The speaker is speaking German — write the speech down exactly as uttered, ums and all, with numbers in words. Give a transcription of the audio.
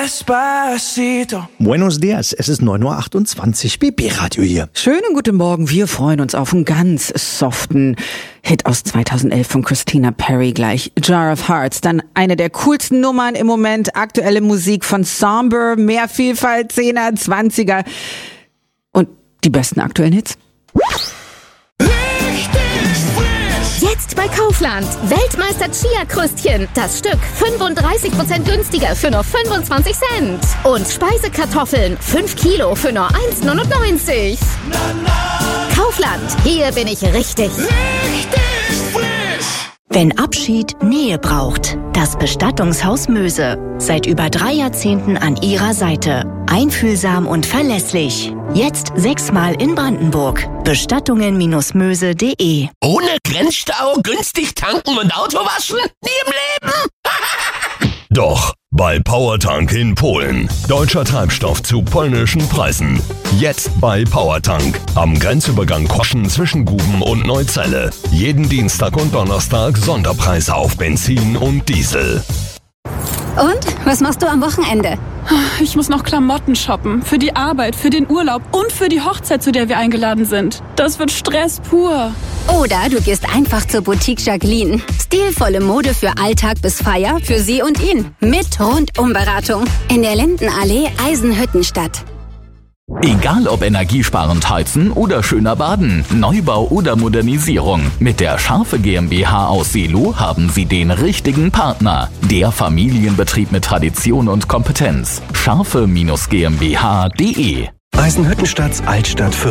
Despacito. Buenos dias, es ist neun Uhr achtundzwanzig, B B-Radio hier. Schönen guten Morgen, wir freuen uns auf einen ganz soften Hit aus zweitausendelf von Christina Perri gleich. Jar of Hearts, dann eine der coolsten Nummern im Moment, aktuelle Musik von Somber, mehr Vielfalt, Zehner, Zwanziger und die besten aktuellen Hits. Jetzt bei Kaufland. Weltmeister Chia-Krüstchen. Das Stück fünfunddreißig Prozent günstiger für nur fünfundzwanzig Cent. Und Speisekartoffeln. fünf Kilo für nur eins neunundneunzig. Kaufland. Hier bin ich richtig. Richtig frisch. Wenn Abschied Nähe braucht, das Bestattungshaus Möse. Seit über drei Jahrzehnten an Ihrer Seite. Einfühlsam und verlässlich. Jetzt sechsmal in Brandenburg. Bestattungen Möse punkt de. Ohne Grenzstau, günstig tanken und Auto waschen? Nie im Leben! Doch, bei Powertank in Polen. Deutscher Treibstoff zu polnischen Preisen. Jetzt bei Powertank. Am Grenzübergang Kroschen zwischen Guben und Neuzelle. Jeden Dienstag und Donnerstag Sonderpreise auf Benzin und Diesel. Und? Was machst du am Wochenende? Ich muss noch Klamotten shoppen. Für die Arbeit, für den Urlaub und für die Hochzeit, zu der wir eingeladen sind. Das wird Stress pur. Oder du gehst einfach zur Boutique Jacqueline. Stilvolle Mode für Alltag bis Feier, für sie und ihn. Mit Rundumberatung. In der Lindenallee Eisenhüttenstadt. Egal ob energiesparend heizen oder schöner baden, Neubau oder Modernisierung. Mit der Scharfe GmbH aus Seelow haben Sie den richtigen Partner. Der Familienbetrieb mit Tradition und Kompetenz. Scharfe Bindestrich GmbH punkt de. Eisenhüttenstadts Altstadt für